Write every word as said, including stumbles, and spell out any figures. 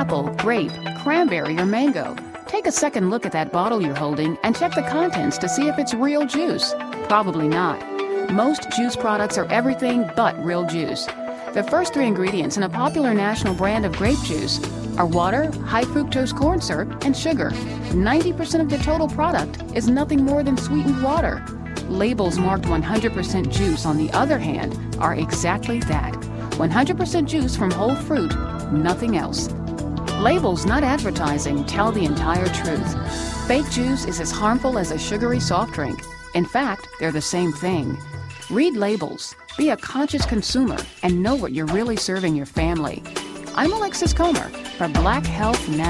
apple, grape, cranberry, or mango. Take a second look at that bottle you're holding and check the contents to see if it's real juice. Probably not. Most juice products are everything but real juice. The first three ingredients in a popular national brand of grape juice are water, high fructose corn syrup, and sugar. ninety percent of the total product is nothing more than sweetened water. Labels marked one hundred percent juice, on the other hand, are exactly that. one hundred percent juice from whole fruit, nothing else. Labels, not advertising, tell the entire truth. Fake juice is as harmful as a sugary soft drink. In fact, they're the same thing. Read labels, be a conscious consumer, and know what you're really serving your family. I'm Alexis Comer for Black Health Now.